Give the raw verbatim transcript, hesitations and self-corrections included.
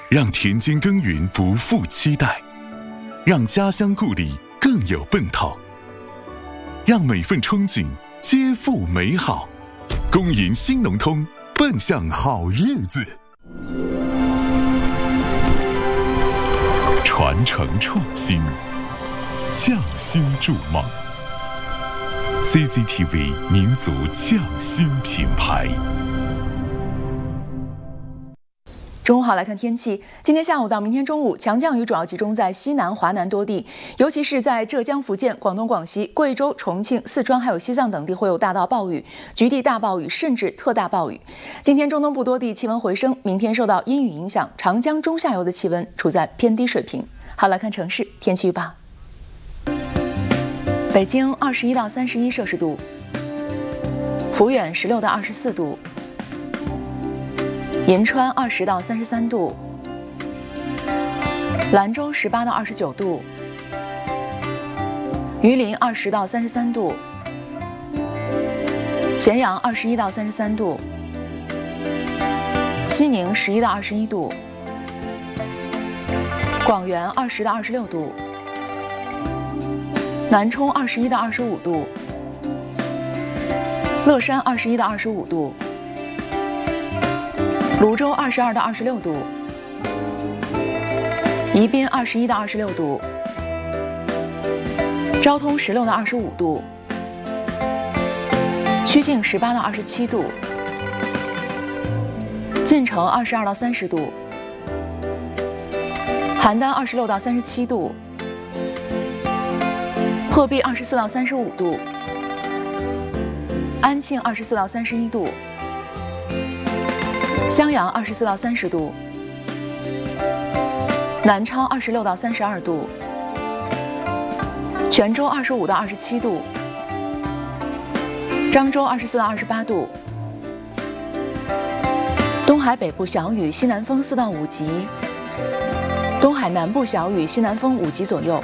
让田间耕耘不负期待，让家乡故里更有奔头，让每份憧憬皆付美好。恭迎新农通，奔向好日子。传承创新，匠心筑梦。C C T V 民族匠心品牌。 中午好，来看天气。今天下午到明天中午，强降雨主要集中在西南、华南多地，尤其是在浙江、福建、广东、广西、贵州、重庆、四川还有西藏等地会有大到暴雨、局地大暴雨，甚至特大暴雨。今天中东部多地气温回升，明天受到阴雨影响，长江中下游的气温处在偏低水平。好，来看城市天气预报。北京二十一到三十一摄氏度，抚远十六到二十四度。银川二十到三十三度，兰州十八到二十九度，榆林二十到三十三度，咸阳二十一到三十三度，西宁十一到二十一度，广元二十到二十六度，南充二十一到二十五度，乐山二十一到二十五度。泸州二十二到二十六度，宜宾二十一到二十六度，昭通十六到二十五度，曲靖十八到二十七度，晋城二十二到三十度，邯郸二十六到三十七度，鹤壁二十四到三十五度，安庆二十四到三十一度。襄阳二十四到三十度，南昌二十六到三十二度，泉州二十五到二十七度，漳州二十四到二十八度。东海北部小雨，西南风四到五级；东海南部小雨，西南风五级左右。